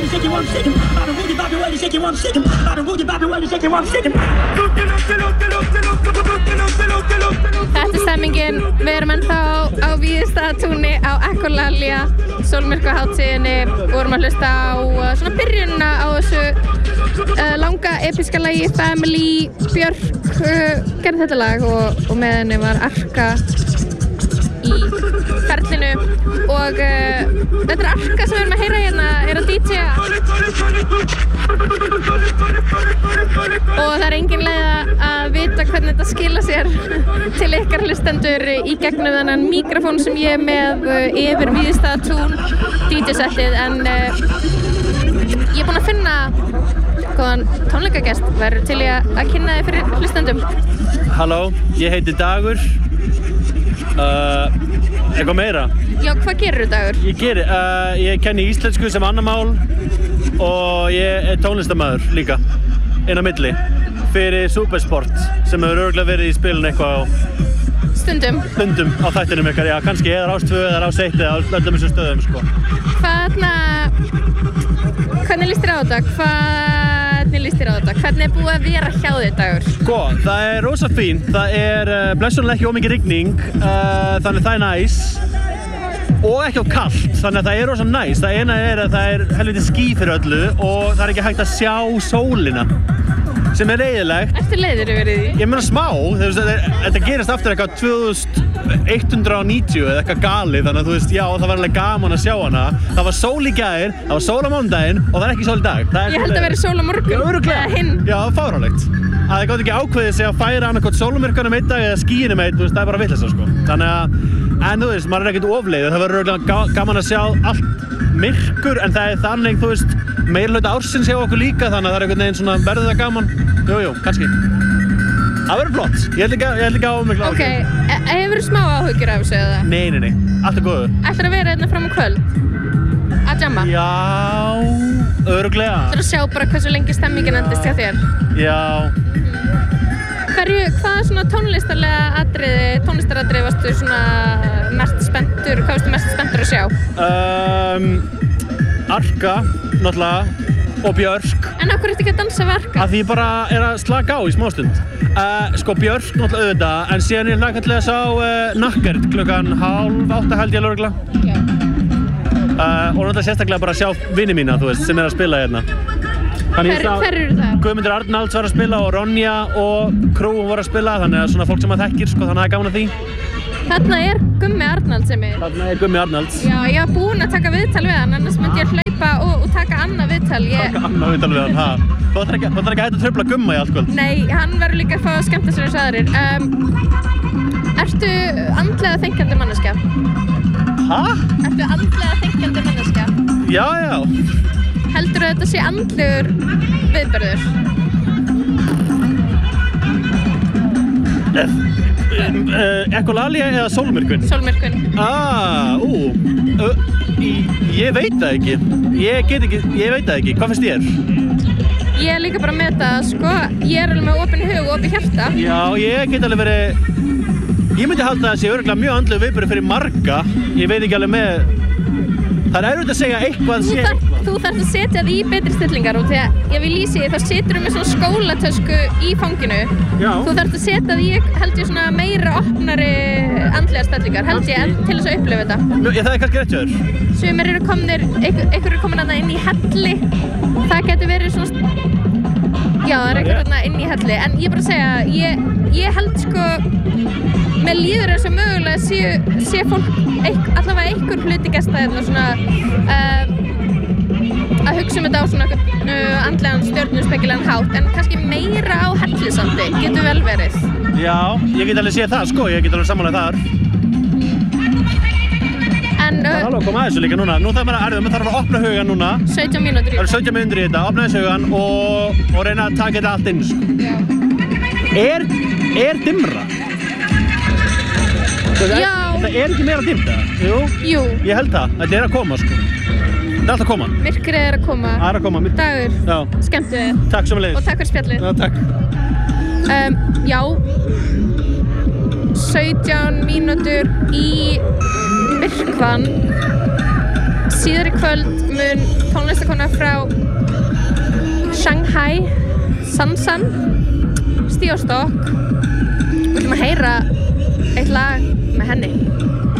Þetta stemmingin, við erum ennþá á Víðistaðatúni á Echolalia sólmyrkvahátíðinni og vorum að hlusta á svona byrjunina á þessu langa episka lagi Family. Björk gerði þetta lag og með henni var Arka í ferlinu og þetta er Arka sem við erum að heyra hérna, er að DJ-a og það er engin leið að vita hvernig þetta skila sér til ykkar hlustendur í gegnum þennan mikrofón sem ég er með yfir Víðistaðatún DJ-settið en ég er búin að finna góðan tónleikagest, verður til ég að kynna þig fyrir hlustendum. Halló, ég heiti Dagur. Eitthvað meira? Já, hvað gerir þú Dagur? Ég kenni íslensku sem annarmál og ég er tónlistarmaður líka, inn á milli, fyrir Supersport sem hefur örugglega verið í spilun eitthvað á Stundum á þættinum ykkar, já, kannski eða Rás 2 eða Rás 1 eða á öllum þessum stöðum, sko. Hvernig líst þér á þetta? Hvernig er búið að vera hjá þér Dagur? Sko, það er rosa fínt, það er blessunlega ekki ómikið rigning, þannig það er næs og ekki of kalt, þannig að það er rosa næs. Það eina er að það er helviti ský fyrir öllu og það er ekki hægt að sjá sólina sem er leiðilegt. Ertu leiður yfir því? Ég meina smá, þetta gerist aftur eitthvað 2190 eða eitthvað galið, þannig að þú veist, já, það var alveg gaman að sjá hana. Það var sól í gær, það var sól á mánudaginn og það er ekki sól í dag. Ég held að vera sól á morgun. Já, örugglega. Eða hinn. Já, fáránlegt. Að það gátt ekki ákveðið sig að færa annarkot sólumyrkvanum einn dag eða skýinum einn, þú veist, það er bara vitleysa, sko. Þannig að, en þú veist, maður er ekkert ofleiður, það verður örugglega gaman að sjá allt myrkur, en það er þannig, þú veist, meirihluta ársins hjá okkur líka, þannig að það er einhvern veginn svona verður það gaman. Jú, kannski. Það verður flott. Ég held ekki á mikla áhugur. Ok, hefurðu smá áhyggjur af þessu eða? Nei. Allt er góðu. Ætlarðu að vera hérna fram á kvöld? Að jamma? Já, örugglega. Ætlarðu að sjá bara hversu lengi stemmingin endist hjá þér? Já. Hvaða svona tónlistaratriði varstu svona mest spenntur, hvað varstu mest spenntur að sjá? Arka, náttúrulega, og Björk. En af hverju ertu ekki að dansa við Arka? Af því ég bara er að slaka á í smástund. Sko Björk, náttúrulega auðvitað, en síðan ég hlakkaðlega sá Nakkert klukkan 7:30 held ég lögregla. Já. Og náttúrulega sérstaklega bara að sjá vini mína, þú veist, sem er að spila hérna. Hver eru það? Guðmundur Arnalds var að spila og Ronja og Krúum var að spila, þannig að svona fólk sem maður þekkir, sko, þannig að það er gaman að því. Þarna er Gummi Arnalds sem er. Þarna er Gummi Arnalds. Já, ég var búin að taka viðtal við hann, annars myndi ég hlaupa og taka annað viðtal. Taka annað viðtal við hann, ha? Þú ætlar ekki að hætta að trufla Gumma í allt kvöld? Nei, hann verður líka að fá að skemmta sér eins og aðrir. Ertu andlega þenkjandi manneskja? Ha? Ertu andlega þenkjandi manneskja? Já. Heldurðu að þetta sé andlegur viðburður? Echolalia eða sólmyrkvinn? Sólmyrkvinn. Ég veit það ekki. Ég veit það ekki. Hvað finnst þér? Ég er líka bara með þetta, sko. Ég er alveg með opinn hug og opinn hjarta. Já, ég get alveg verið... Ég myndi halda að það sé örugglega mjög andlegur viðburður fyrir marga. Ég veit ekki alveg með... Það er erfitt að segja eitthvað sé eitthvað. Þú þarft að setja þig í betri stillingar og þegar ég vil lýsi því, þá setur með svona skólatösku í fanginu. Já. Þú þarft að setja þig í, held ég, svona meira opnari andlega stillingar, held ég, til þess að upplifa þetta. Það er kannski rétt hjá þér. Sumir eru komnir, einhver eru komin þarna inn í helli. Það getur verið svona... Já, það er einhver þarna inn í helli. En ég bara segja, ég held sko... Mér líður eins og mögulega sé fólk allavega einhver hluti gesta hérna svona að hugsa þetta á svona andlegan stjörnuspekilegan hátt en kannski meira á Hellisandi getur vel verið. Já, ég get alveg séð það sko, ég get alveg sammálað þar. En það er alveg að koma að þessu líka núna. Nú þarf maður að opna hugan núna. 17 mínútur í þetta. Það eru 17 mínútur í þetta, opna þessu hugan og reyna að taka þetta allt inn sko. Já. Er dimmra? Já. Það er ekki meira dimmt, eða? Jú. Ég held það. Þetta er að koma, sko. Þetta er alltaf að koma. Myrkrið er að koma. Það er að koma. Dagur. Já. Skemmtu þið. Takk sömuleiðis. Og takk fyrir spjallið. Já, takk. Já. 17 mínútur í myrkvann Síðar í kvöld mun tónlistakona frá Shanghai, Sansan, stíga á stokk. Við ætlum að heyra eitt lag með henni.